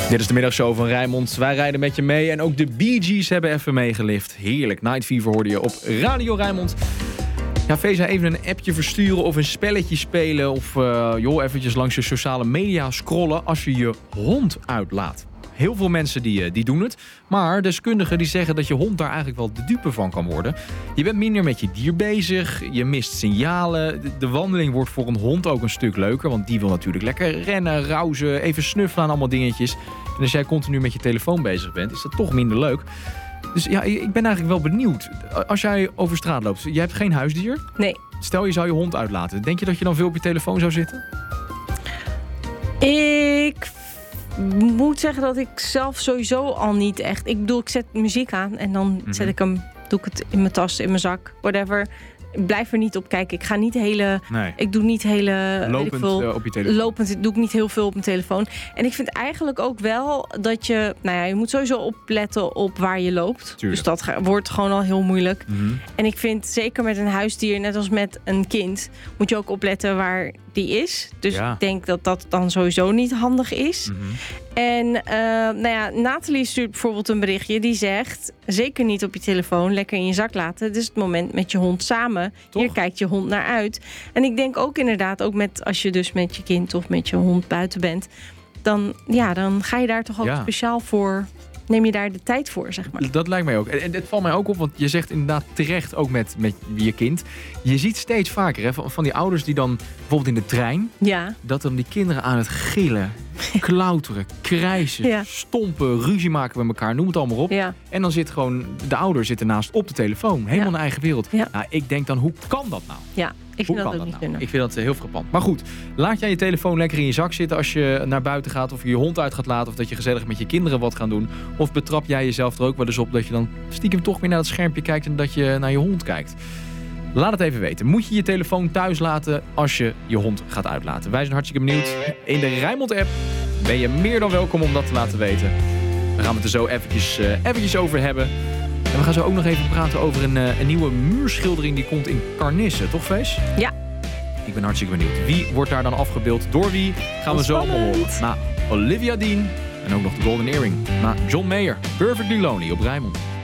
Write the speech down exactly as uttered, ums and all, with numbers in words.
Dit is de middagshow van Rijnmond. Wij rijden met je mee en ook de Bee Gees hebben even meegelift. Heerlijk, Night Fever hoorde je op Radio Rijnmond. Ja, Veza, even een appje versturen of een spelletje spelen... of uh, joh, eventjes langs je sociale media scrollen als je je hond uitlaat. Heel veel mensen die, die doen het. Maar deskundigen die zeggen dat je hond daar eigenlijk wel de dupe van kan worden. Je bent minder met je dier bezig. Je mist signalen. De, de wandeling wordt voor een hond ook een stuk leuker. Want die wil natuurlijk lekker rennen, rauzen, even snuffelen aan allemaal dingetjes. En als jij continu met je telefoon bezig bent, is dat toch minder leuk. Dus ja, ik ben eigenlijk wel benieuwd. Als jij over straat loopt, je hebt geen huisdier? Nee. Stel je zou je hond uitlaten. Denk je dat je dan veel op je telefoon zou zitten? Ik moet zeggen dat ik zelf sowieso al niet echt... Ik bedoel, ik zet muziek aan en dan mm-hmm. zet ik hem... Doe ik het in mijn tas, in mijn zak, whatever. Ik blijf er niet op kijken. Ik ga niet hele... Nee. Ik doe niet hele... Lopend weet ik veel, uh, op je telefoon. Lopend doe ik niet heel veel op mijn telefoon. En ik vind eigenlijk ook wel dat je... Nou ja, je moet sowieso opletten op waar je loopt. Tuurlijk. Dus dat ga, wordt gewoon al heel moeilijk. Mm-hmm. En ik vind, zeker met een huisdier, net als met een kind... moet je ook opletten waar die is. Dus ja. ik denk dat dat dan sowieso niet handig is. Mm-hmm. En uh, nou ja, Nathalie stuurt bijvoorbeeld een berichtje die zegt... zeker niet op je telefoon, lekker in je zak laten. Het is het moment met je hond samen. Toch? Hier kijkt je hond naar uit. En ik denk ook inderdaad, ook met als je dus met je kind of met je hond buiten bent... dan, ja, dan ga je daar toch ook ja. speciaal voor... neem je daar de tijd voor, zeg maar. Dat lijkt mij ook. En het valt mij ook op, want je zegt inderdaad terecht ook met, met je kind. Je ziet steeds vaker hè, van, van die ouders die dan bijvoorbeeld in de trein... Ja. dat dan die kinderen aan het gillen, klauteren, krijsen, Ja. stompen, ruzie maken met elkaar, noem het allemaal op. Ja. En dan zit gewoon de ouder zit ernaast op de telefoon, helemaal Ja. in eigen wereld. Ja. Nou, ik denk dan, hoe kan dat nou? Ja, ik Hoe vind kan dat ook dat niet nou? kunnen. Ik vind dat heel frappant. Maar goed, laat jij je telefoon lekker in je zak zitten als je naar buiten gaat... of je je hond uit gaat laten of dat je gezellig met je kinderen wat gaat doen. Of betrap jij jezelf er ook wel eens op dat je dan stiekem toch weer naar dat schermpje kijkt... en dat je naar je hond kijkt. Laat het even weten. Moet je je telefoon thuis laten als je je hond gaat uitlaten? Wij zijn hartstikke benieuwd. In de Rijnmond-app ben je meer dan welkom om dat te laten weten. Daar gaan we het er zo eventjes, uh, eventjes over hebben. En we gaan zo ook nog even praten over een, uh, een nieuwe muurschildering die komt in Carnisse. Toch, Vees? Ja. Ik ben hartstikke benieuwd. Wie wordt daar dan afgebeeld? Door wie? Gaan we zo allemaal horen. Na Olivia Dean en ook nog de Golden Earring. Na John Mayer. Perfectly Lonely op Rijnmond.